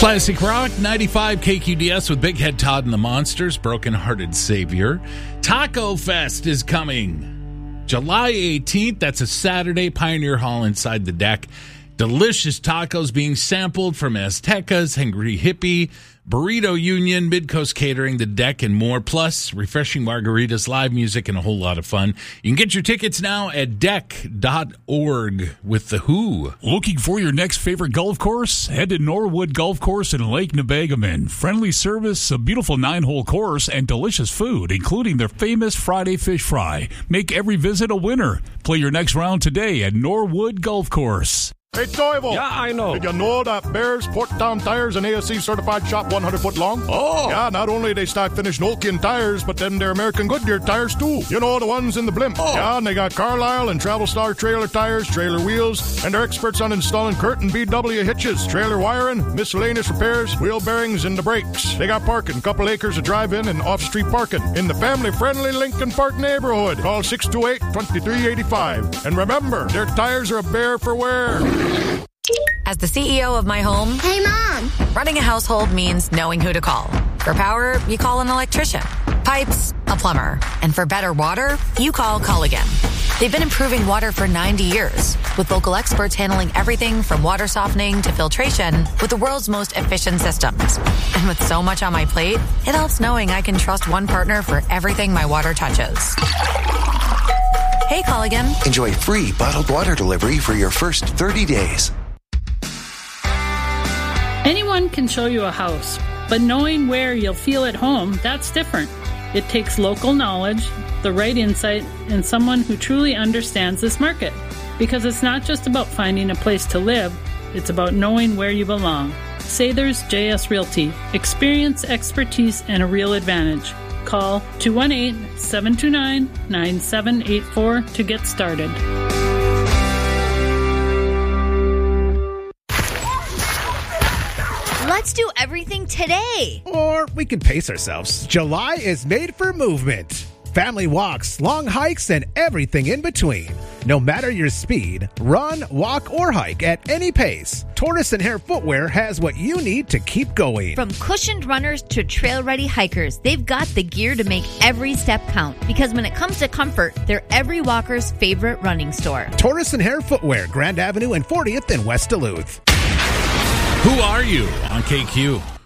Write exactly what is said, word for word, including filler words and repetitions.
Classic Rock, ninety-five K Q D S with Big Head Todd and the Monsters, Broken Hearted Savior. Taco Fest is coming July eighteenth. That's a Saturday. Pioneer Hall inside the deck. Delicious tacos being sampled from Aztecas, Hungry Hippie, Burrito Union, Midcoast Catering, The Deck, and more. Plus, refreshing margaritas, live music, and a whole lot of fun. You can get your tickets now at deck dot org with The Who. Looking for your next favorite golf course? Head to Norwood Golf Course in Lake Nebagamon. Friendly service, a beautiful nine-hole course, and delicious food, including their famous Friday fish fry. Make every visit a winner. Play your next round today at Norwood Golf Course. Hey, Toivo. Yeah, I know. Did you know that Bears Portdown Tires and A S C certified shop one hundred foot long? Oh. Yeah, not only they stock finished Nokian tires, but then they're American Goodyear tires too. You know, the ones in the blimp. Oh. Yeah, and they got Carlisle and Travel Star trailer tires, trailer wheels, and they're experts on installing Curtin B W hitches, trailer wiring, miscellaneous repairs, wheel bearings, and the brakes. They got parking, couple acres of drive-in and off-street parking in the family-friendly Lincoln Park neighborhood. Call six two eight, two three eight five. And remember, their tires are a bear for wear. As the C E O of my home, Hey, Mom! running a household means knowing who to call. For power, you call an electrician. Pipes, a plumber. And for better water, you call Culligan. They've been improving water for ninety years, with local experts handling everything from water softening to filtration with the world's most efficient systems. And with so much on my plate, it helps knowing I can trust one partner for everything my water touches. Hey, Culligan. Enjoy free bottled water delivery for your first thirty days. Anyone can show you a house, but knowing where you'll feel at home, that's different. It takes local knowledge, the right insight, and someone who truly understands this market. Because it's not just about finding a place to live, it's about knowing where you belong. Sather's J S Realty. Experience, expertise, and a real advantage. Call two one eight, seven two nine, nine seven eight four to get started. Let's do everything today. Or we can pace ourselves. July is made for movement. Family walks, long hikes, and everything in between. No matter your speed, run, walk, or hike at any pace, Tortoise and Hare Footwear has what you need to keep going. From cushioned runners to trail-ready hikers, they've got the gear to make every step count. Because when it comes to comfort, they're every walker's favorite running store. Tortoise and Hare Footwear, Grand Avenue and fortieth in West Duluth. Who are you on K Q?